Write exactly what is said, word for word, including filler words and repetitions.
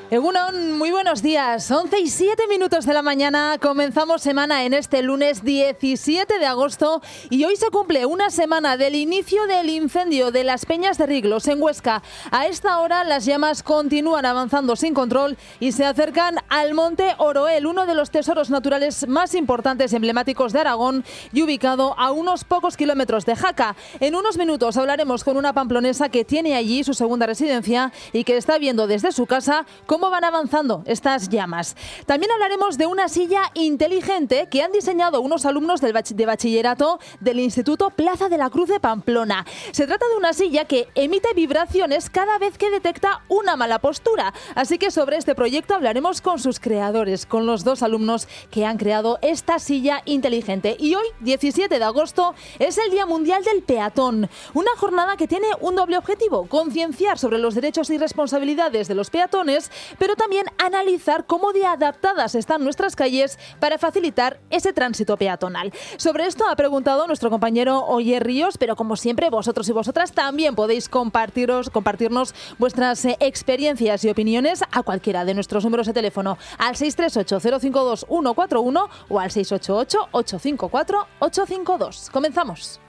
Egunon, muy buenos días. once y siete minutos de la mañana. Comenzamos semana en este lunes diecisiete de agosto y hoy se cumple una semana del inicio del incendio de las Peñas de Riglos en Huesca. A esta hora las llamas continúan avanzando sin control y se acercan al monte Oroel, uno de los tesoros naturales más importantes y emblemáticos de Aragón y ubicado a unos pocos kilómetros de Jaca. En unos minutos hablaremos con una pamplonesa que tiene allí su segunda residencia y que está viendo desde su casa cómo cómo van avanzando estas llamas. También hablaremos de una silla inteligente que han diseñado unos alumnos del bach- de bachillerato del Instituto Plaza de la Cruz de Pamplona. Se trata de una silla que emite vibraciones cada vez que detecta una mala postura. Así que sobre este proyecto hablaremos con sus creadores, con los dos alumnos que han creado esta silla inteligente. Y hoy, diecisiete de agosto, es el Día Mundial del Peatón. Una jornada que tiene un doble objetivo: concienciar sobre los derechos y responsabilidades de los peatones, pero también analizar cómo de adaptadas están nuestras calles para facilitar ese tránsito peatonal. Sobre esto ha preguntado nuestro compañero Oyer Ríos, pero como siempre vosotros y vosotras también podéis compartiros, compartirnos vuestras eh, experiencias y opiniones a cualquiera de nuestros números de teléfono, al seis tres ocho, cero cinco dos, uno cuatro uno o al seis ocho ocho, ocho cinco cuatro, ocho cinco dos. Comenzamos.